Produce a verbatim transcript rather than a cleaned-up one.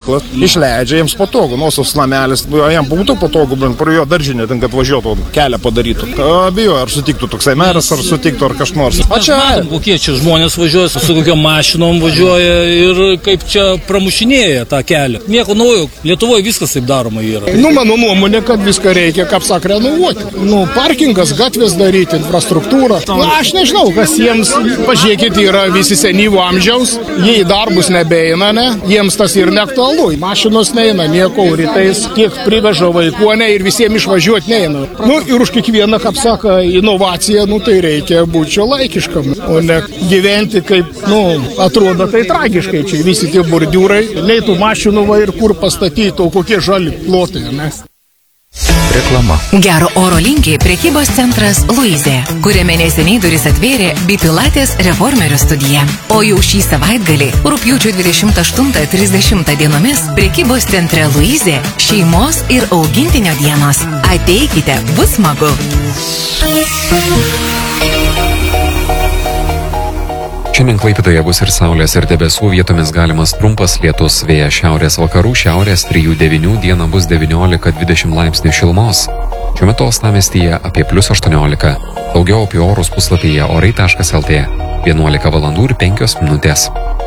mokyklą, išleidžia, jiems patogu, nuosavas namelis, jam būtų patogu, bent pro jo daržinę, ten, kad važiuotų, kelią padarytų. Abijo, ar sutiktų toksai meras, ar sutiktų, ar kas nors. O čia... Matom, kokie čia žmonės važiuoja, su kokiam mašinom važiuoja ir kaip čia pramušinėja tą kelią. Nieko naujo, Lietuvoje viskas taip daroma yra. Nu, mano nuomonė, kad viską reikia, kaip sak, renovuoti. Nu, parkingas, gatvės daryti, infrastruktūrą. Na, aš nežinau, kas jiems, pažiūrėkit, yra visi senyvo amžiaus, jie į darbus nebeina, ne? Jiems tas ir neaktualu. Mašinos neina, nieko, rytais kiek priveža vaikų, ne, ir visiems išvažiuoti neina. Nu, ir už kiekvieną, kaip saka, inovaciją, nu, tai reikia būti šiuolaikiškam, o ne gyventi kaip, nu, atrodo tai tragiškai. Čia visi tie bordiūrai, nei tų mašinų va ir kur pastatyti, o kokie žali plotai, ne? Reklama. Gero oro linki prekybos centras Luizė, kuriame neseniai duris atvėrė Bipilatės reformerio studija. O jau šį savaitgalį, rugpjūčio dvidešimt aštuntą trisdešimtą dienomis, prekybos centre Luizė šeimos ir augintinio dienos. Ateikite, bus smagu. Šiandien Klaipėdoje bus ir saulės, ir debesų, vietomis galimas trumpas lietus, vėjas šiaurės vakarų, šiaurės trijų devynių, dieną bus devyniolika dvidešimt laipsnių šilumos. Šiuo metu uostamiestyje apie plius aštuoniolika. Daugiau apie orus puslapyje orai taškas lt. vienuolika valandų ir penkios minutės.